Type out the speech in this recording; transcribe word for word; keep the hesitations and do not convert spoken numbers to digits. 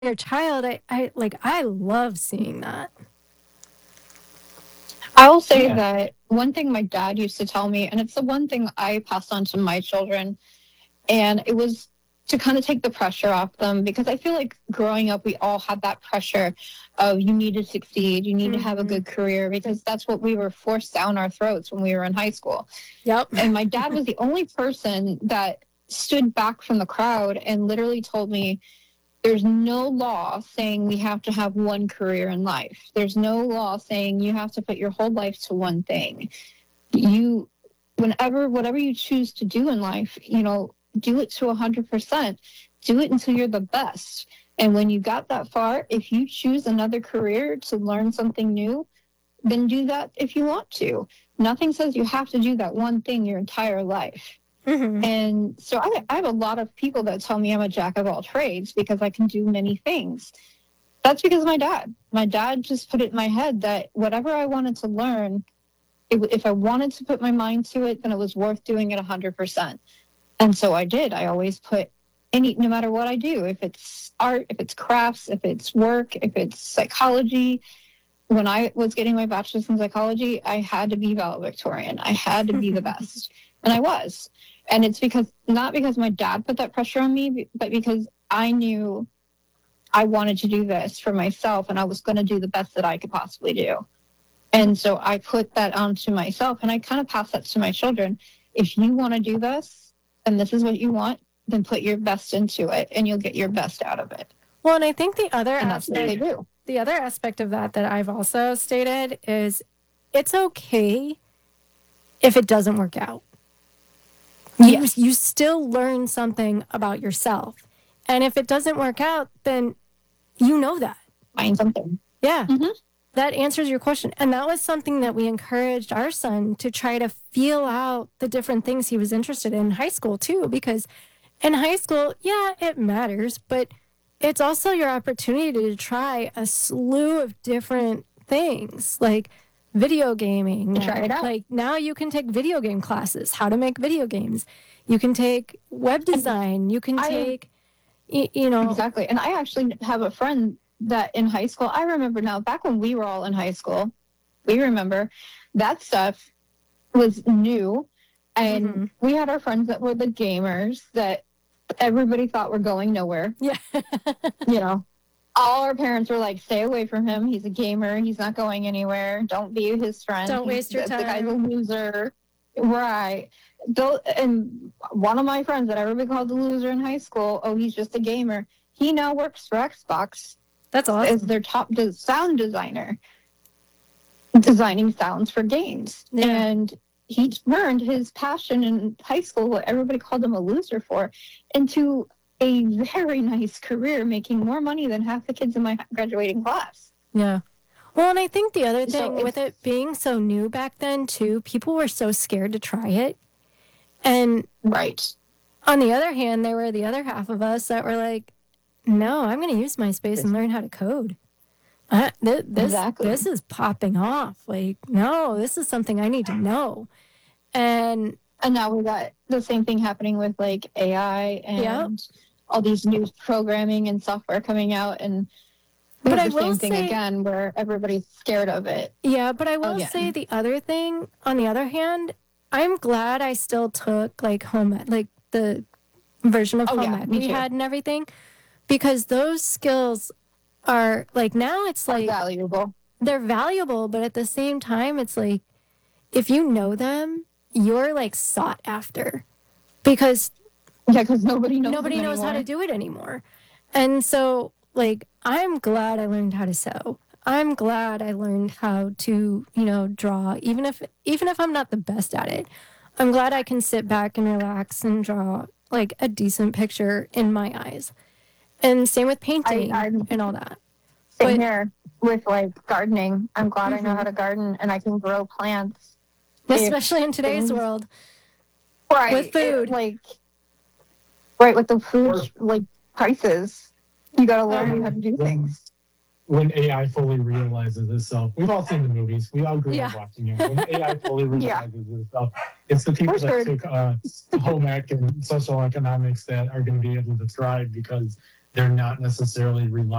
your child, I, I like I love seeing that. I will say Yeah. that one thing my dad used to tell me, and it's the one thing I passed on to my children, and it was to kind of take the pressure off them because I feel like growing up, we all had that pressure of you need to succeed, you need to have a Mhm. good career because that's what we were forced down our throats when we were in high school. Yep. And my dad was the only person that stood back from the crowd and literally told me, there's no law saying we have to have one career in life. There's no law saying you have to put your whole life to one thing. You, whenever, whatever you choose to do in life, you know, do it to one hundred percent. Do it until you're the best. And when you got that far, if you choose another career to learn something new, then do that if you want to. Nothing says you have to do that one thing your entire life. Mhm. And so I, I have a lot of people that tell me I'm a jack of all trades because I can do many things. That's because of my dad. My dad just put it in my head that whatever I wanted to learn, it, if I wanted to put my mind to it, then it was worth doing it one hundred percent. And so I did. I always put any, no matter what I do, if it's art, if it's crafts, if it's work, if it's psychology. When I was getting my bachelor's in psychology, I had to be valedictorian. I had to be the best. And I was. And it's because, not because my dad put that pressure on me, but because I knew I wanted to do this for myself and I was going to do the best that I could possibly do. And so I put that onto myself and I kind of pass that to my children. If you want to do this and this is what you want, then put your best into it and you'll get your best out of it. Well, and I think the other And that's what they aspect, do. the other aspect of that that I've also stated is it's okay if it doesn't work out. You, Yes. you still learn something about yourself. And if it doesn't work out, then you know that. Find something. Yeah. Mhm. That answers your question. And that was something that we encouraged our son to try to feel out the different things he was interested in in high school, too. Because in high school, yeah, it matters, but it's also your opportunity to try a slew of different things like video gaming. Try it out. Like now you can take video game classes, how to make video games. You can take web design. You can I- take, y- you know. Exactly. And I actually have a friend that in high school, I remember now, back when we were all in high school, we remember that stuff was new. And Mhm. we had our friends that were the gamers that everybody thought were going nowhere. Yeah. You know, all our parents were like, stay away from him. He's a gamer. He's not going anywhere. Don't be his friend. Don't He's, waste your the, the guy's a time. loser. Right. Though, and one of my friends that everybody called the loser in high school, oh, he's just a gamer. He now works for Xbox That's as awesome. their top de- sound designer, designing sounds for games. Yeah. And he turned his passion in high school, what everybody called him a loser for, into a very nice career, making more money than half the kids in my graduating class. Yeah. Well, and I think the other So thing with it's- it being so new back then, too, people were so scared to try it. And Right. on the other hand, there were the other half of us that were like, no, I'm going to use MySpace and learn how to code. Uh, th- this, Exactly. this is popping off. Like, no, this is something I need to know. And And now we got the same thing happening with like A I and Yep. all these new programming and software coming out. And But it's I the will same thing say- again where everybody's scared of it. yeah, but I will Again. say the other thing, on the other hand, I'm glad I still took like home ec, like the version of Oh, home yeah, ec me we too. had and everything, because those skills are like now it's like Valuable. they're valuable, but at the same time, it's like if you know them, you're like sought after because Yeah, because nobody knows. nobody them knows how to anymore. do it anymore. And so, like, I'm glad I learned how to sew. I'm glad I learned how to, you know, draw, even if even if I'm not the best at it. I'm glad I can sit back and relax and draw like a decent picture in my eyes. And same with painting I- I'm- and all that. Same But- here with like gardening. I'm glad I know Mhm. how to garden and I can grow plants. If Especially in today's things- world. Right. With food. It, like, right, with the food, like, prices. You gotta learn how to do things. When A I fully realizes itself, we've all seen the movies. We all grew up Yeah. watching it. When A I fully Yeah. realizes itself, it's the people For sure. that took uh, home ec and social economics that are going to be able to thrive because they're not necessarily relying